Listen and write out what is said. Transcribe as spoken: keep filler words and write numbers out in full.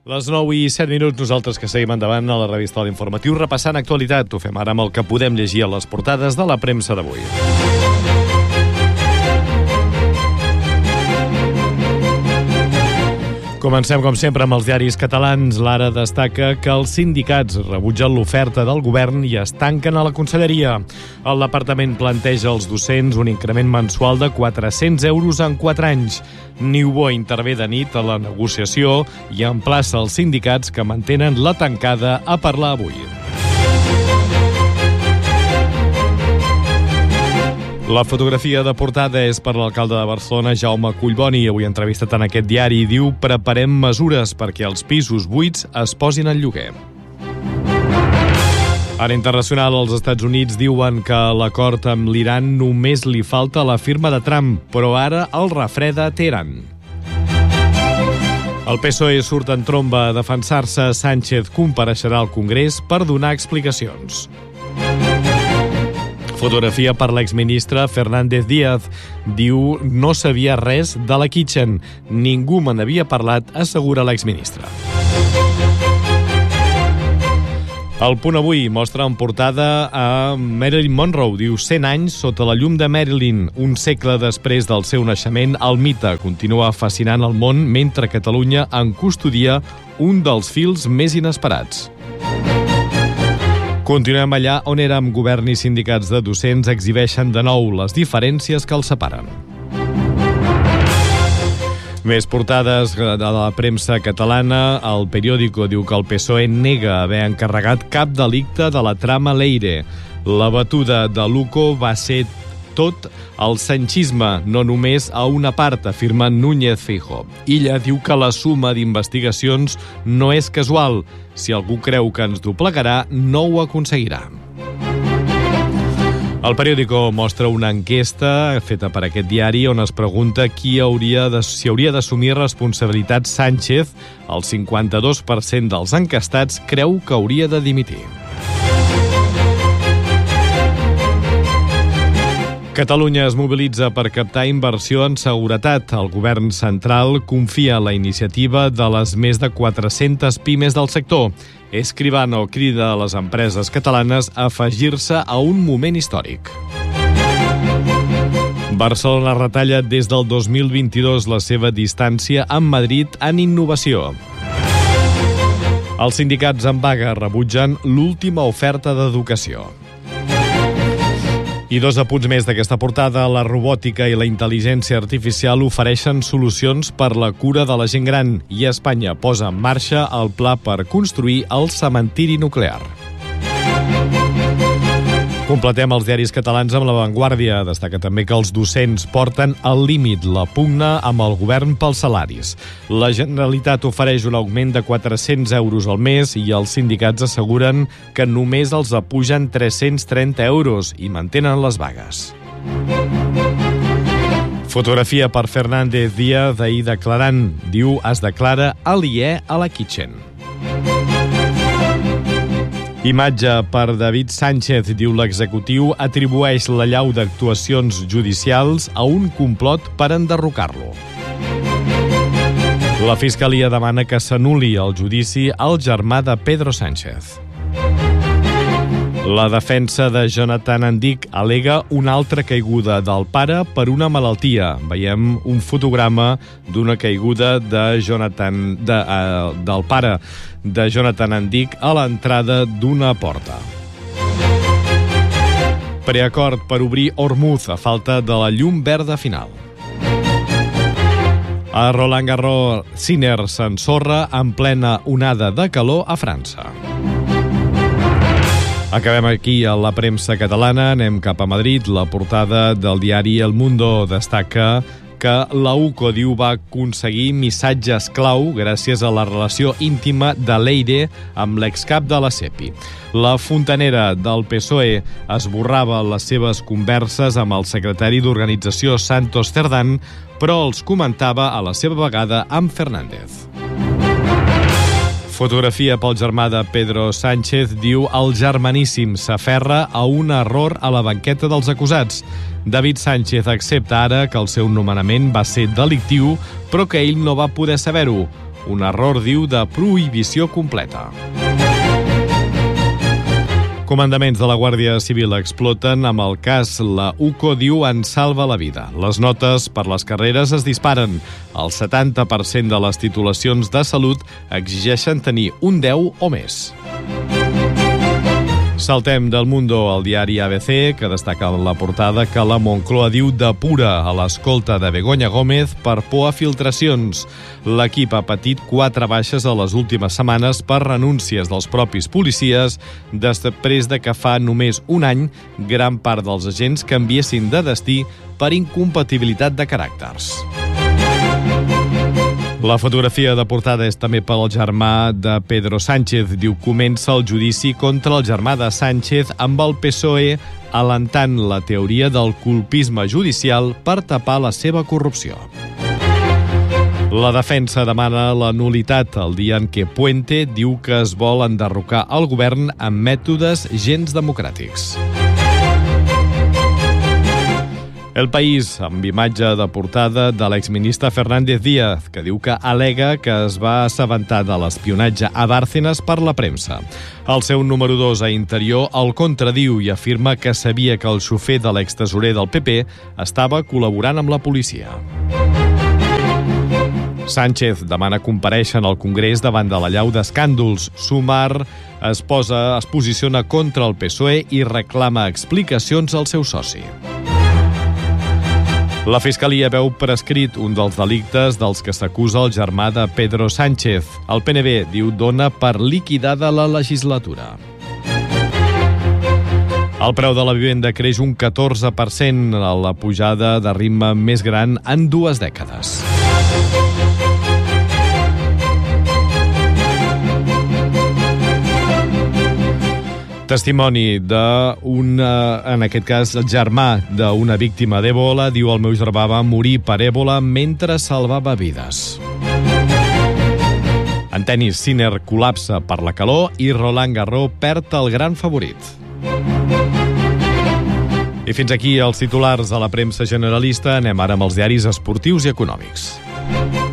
Les nou i set minuts, nosaltres que seguim endavant a la revista de l'Informatiu, repassant actualitat. Ho fem ara amb el que podem llegir a les portades de la premsa d'avui. Comencem, com sempre, amb els diaris catalans. L'Ara destaca que els sindicats rebutgen l'oferta del govern i es tanquen a la conselleria. El departament planteja als docents un increment mensual de quatre-cents euros en quatre anys. Niubó intervé de nit a la negociació i emplaça els sindicats que mantenen la tancada a parlar avui. La fotografia de portada és per l'alcalde de Barcelona, Jaume Collboni. Avui entrevistat en aquest diari i diu: preparem mesures perquè els pisos buits es posin en lloguer. Ara internacional, als Estats Units diuen que a l'acord amb l'Iran només li falta la firma de Trump, però ara el refreda Teheran. El P S O E surt en tromba a defensar-se. Sánchez compareixerà al Congrés per donar explicacions. Fotografia per l'exministre Fernández Díaz. Diu: no sabia res de la Kitchen. Ningú me n'havia parlat, assegura l'exministre. El Punt Avui mostra en portada a Marilyn Monroe. Diu: cent anys sota la llum de Marilyn. Un segle després del seu naixement, el mite continua fascinant el món mentre Catalunya en custodia un dels fils més inesperats. Continuem allà on érem. Govern i sindicats de docents exhibeixen de nou les diferències que els separen. Més portades de la premsa catalana. El Periódico diu que el P S O E nega haver encarregat cap delicte de la trama Leire. La batuda de Luco va ser tot el sanchisme, no només a una part, afirma Núñez Feijóo. Illa diu que la suma d'investigacions no és casual. Si algú creu que ens doblegarà, no ho aconseguirà. El Periódico mostra una enquesta feta per aquest diari on es pregunta qui hauria de, si hauria d'assumir responsabilitat Sánchez. El cinquanta-dos per cent dels encastats creu que hauria de dimitir. Catalunya es mobilitza per captar inversió en seguretat. El govern central confia en la iniciativa de les més de quatre-centes pimes del sector. Escribano crida a les empreses catalanes a afegir-se a un moment històric. Barcelona retalla des del dos mil vint-i-dos la seva distància amb Madrid en innovació. Els sindicats en vaga rebutgen l'última oferta d'educació. I dos apunts més d'aquesta portada. La robòtica i la intel·ligència artificial ofereixen solucions per la cura de la gent gran i Espanya posa en marxa el pla per construir el cementiri nuclear. Completem els diaris catalans amb La Vanguardia. Destaca també que els docents porten al límit la pugna amb el govern pels salaris. La Generalitat ofereix un augment de quatre-cents euros al mes i els sindicats asseguren que només els apugen tres-cents trenta euros i mantenen les vagues. Fotografia per Fernández Díaz ahir declarant. Diu: es declara aliè a la Kitchen. Imatge per David Sánchez. Diu: l'executiu atribueix la llau d'actuacions judicials a un complot per enderrocar-lo. La Fiscalia demana que s'anul·li el judici al germà de Pedro Sánchez. La defensa de Jonathan Andic al·lega una altra caiguda del pare per una malaltia. Veiem un fotograma d'una caiguda de Jonathan, de, uh, del pare de Jonathan Andic a l'entrada d'una porta. Preacord per obrir Hormuz a falta de la llum verda final. A Roland Garros, Sinner s'ensorra en plena onada de calor a França. Acabem aquí a la premsa catalana, anem cap a Madrid. La portada del diari El Mundo destaca que la U C O diu va aconseguir missatges clau gràcies a la relació íntima de Leire amb l'excap de la SEPI. La fontanera del P S O E esborrava les seves converses amb el secretari d'organització Santos Cerdán, però els comentava a la seva vegada amb Fernández. Fotografia pel germà de Pedro Sánchez. Diu: el germaníssim s'aferra a un error a la banqueta dels acusats. David Sánchez accepta ara que el seu nomenament va ser delictiu, però que ell no va poder saber-ho. un error, diu, de prohibició completa. Comandaments de la Guàrdia Civil exploten amb el cas La UCO, diu, en salva la vida. Les notes per les carreres es disparen. El setanta per cent de les titulacions de salut exigeixen tenir un deu o més. Saltem del Mundo al diari A B C, que destaca en la portada que la Moncloa, diu, depura a l'escolta de Begoña Gómez per por a filtracions. L'equip ha patit quatre baixes a les últimes setmanes per renúncies dels propis policies després de que fa només un any gran part dels agents canviessin de destí per incompatibilitat de caràcters. La fotografia de portada és també pel germà de Pedro Sánchez. Diu, comença el judici contra el germà de Sánchez amb el P S O E alentant la teoria del colpisme judicial per tapar la seva corrupció. La defensa demana la nul·litat el dia en què Puente diu que es vol enderrocar el govern amb mètodes gens democràtics. El País, amb imatge de portada de l'exministre Fernández Díaz, que diu que al·lega que es va assabentar de l'espionatge a Bárcenas per la premsa. El seu número dos a Interior el contradiu i afirma que sabia que el xofer de l'extresorer del P P estava col·laborant amb la policia. Sánchez demana comparèixer en el Congrés davant de l'allau d'escàndols. Sumar es, posa, es posiciona contra el P S O E i reclama explicacions al seu soci. La Fiscalia veu prescrit un dels delictes dels que s'acusa el germà de Pedro Sánchez. El P N B, diu, dona per liquidada la legislatura. El preu de la vivenda creix un catorze per cent, a la pujada de ritme més gran en dues dècades. Testimoni d'un, en aquest cas, el germà d'una víctima d'Ebola. Diu, el meu germà va morir per Ebola mentre salvava vides. En tenis, Sinner col·lapsa per la calor i Roland Garros perd el gran favorit. I fins aquí els titulars de la premsa generalista. Anem ara amb els diaris esportius i econòmics.